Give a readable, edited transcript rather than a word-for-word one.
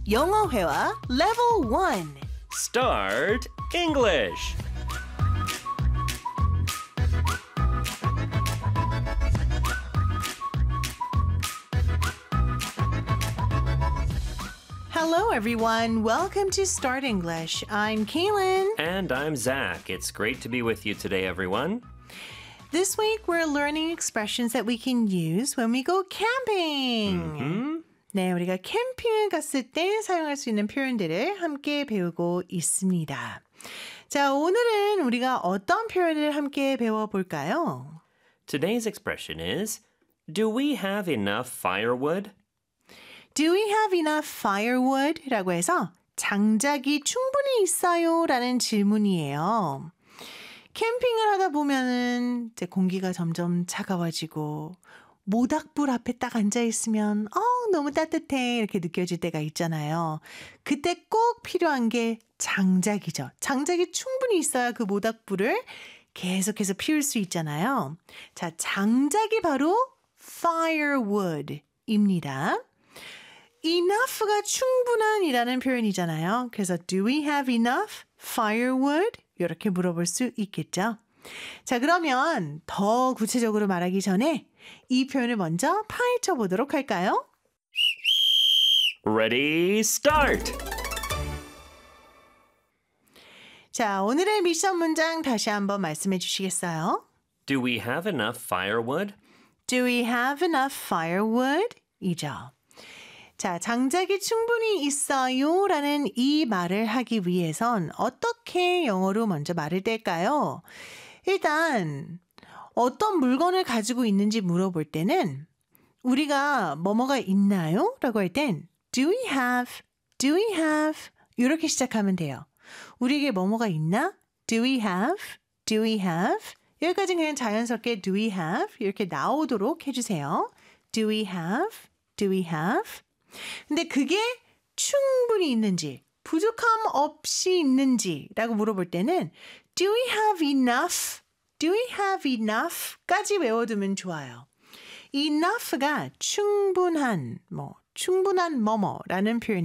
영어회화 Level 1. Start English. Hello, everyone. Welcome to Start English. I'm Kaylin. And I'm Zach. It's great to be with you today, everyone. This week, we're learning expressions that we can use when we go camping. 네, 우리가 캠핑을 갔을 때 사용할 수 있는 표현들을 함께 배우고 있습니다. 자, 오늘은 우리가 어떤 표현을 함께 배워볼까요? Today's expression is, do we have enough firewood? Do we have enough firewood? 라고 해서 장작이 충분히 있어요? 라는 질문이에요. 캠핑을 하다 보면은 이제 공기가 점점 차가워지고 모닥불 앞에 딱 앉아있으면 너무 따뜻해 이렇게 느껴질 때가 있잖아요. 그때 꼭 필요한 게 장작이죠. 장작이 충분히 있어야 그 모닥불을 계속해서 피울 수 있잖아요. 자, 장작이 바로 firewood입니다. enough가 충분한이라는 표현이잖아요. 그래서 do we have enough firewood? 이렇게 물어볼 수 있겠죠. 자, 그러면 더 구체적으로 말하기 전에 이 표현을 먼저 파헤쳐 보도록 할까요? Ready, start! 자, 오늘의 미션 문장 다시 한번 말씀해 주시겠어요? Do we have enough firewood? Do we have enough firewood? 이죠. 자, 장작이 충분히 있어요 라는 이 말을 하기 위해선 어떻게 영어로 먼저 말을 뗄까요? 일단 어떤 물건을 가지고 있는지 물어볼 때는 우리가 뭐뭐가 있나요? 라고 할 땐 do we have, do we have 이렇게 시작하면 돼요. 우리에게 뭐뭐가 있나? do we have, do we have 여기까지는 그냥 자연스럽게 do we have 이렇게 나오도록 해주세요. do we have, do we have 근데 그게 충분히 있는지 부족함 없이 있는지라고 물어볼 때는 do we have enough? Do we have enough? 까지 외워두면 좋아요. enough가 충분한, 충분한 뭐뭐라는 표현이